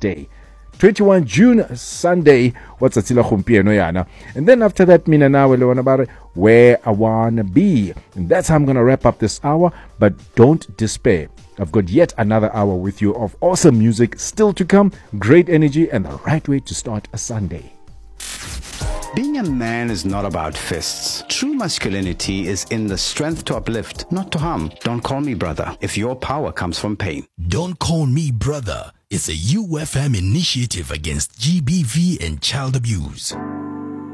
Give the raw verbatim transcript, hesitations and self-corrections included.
Day. twenty-first of June, Sunday, what's Atsila Khumpieno yana. And then after that, mina nawe lewana about where I wanna be. And that's how I'm gonna wrap up this hour, but don't despair. I've got yet another hour with you of awesome music still to come, great energy, and the right way to start a Sunday. Being a man is not about fists. True masculinity is in the strength to uplift, not to harm. Don't call me brother if your power comes from pain. Don't Call Me Brother is a U F M initiative against G B V and child abuse.